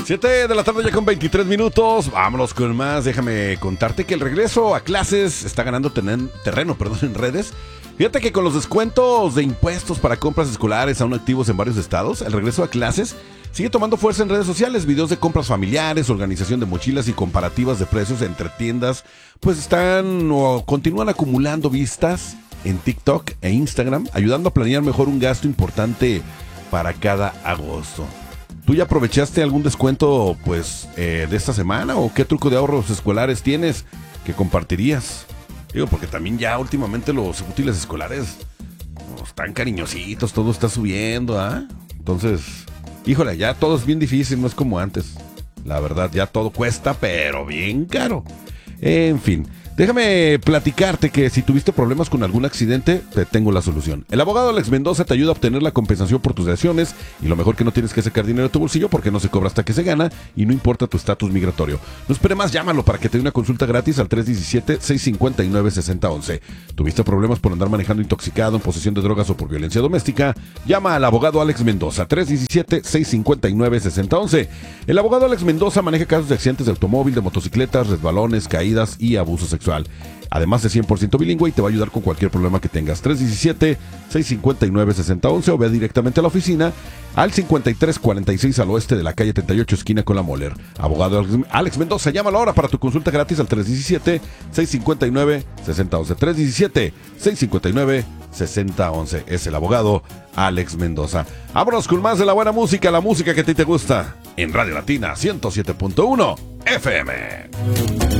7 de la tarde ya con 23 minutos. Vámonos con más. Déjame contarte que el regreso a clases está ganando terreno en redes. Fíjate que con los descuentos de impuestos para compras escolares aún activos en varios estados, el regreso a clases sigue tomando fuerza en redes sociales. Videos de compras familiares, organización de mochilas y comparativas de precios entre tiendas, pues están o continúan acumulando vistas en TikTok e Instagram, ayudando a planear mejor un gasto importante para cada agosto. ¿Tú ya aprovechaste algún descuento de esta semana o qué truco de ahorros escolares tienes que compartirías? Digo, porque también ya últimamente los útiles escolares están cariñositos, todo está subiendo, ¿ah? Entonces, híjole, ya todo es bien difícil, no es como antes. La verdad, ya todo cuesta, pero bien caro. En fin, déjame platicarte que si tuviste problemas con algún accidente, te tengo la solución. El abogado Alex Mendoza te ayuda a obtener la compensación por tus lesiones y lo mejor que no tienes que sacar dinero de tu bolsillo porque no se cobra hasta que se gana y no importa tu estatus migratorio. No espere más, llámalo para que te dé una consulta gratis al 317-659-6011. ¿Tuviste problemas por andar manejando intoxicado, en posesión de drogas o por violencia doméstica? Llama al abogado Alex Mendoza, 317-659-6011. El abogado Alex Mendoza maneja casos de accidentes de automóvil, de motocicletas, resbalones, caídas y abuso sexual. Además de 100% bilingüe y te va a ayudar con cualquier problema que tengas. 317-659-6011 o ve directamente a la oficina al 5346 al oeste de la calle 38 esquina con la Moller. Abogado Alex Mendoza, llámalo ahora para tu consulta gratis al 317-659-6011. 317-659-6011. Es el abogado Alex Mendoza. Vámonos con más de la buena música, la música que a ti te gusta en Radio Latina 107.1 FM.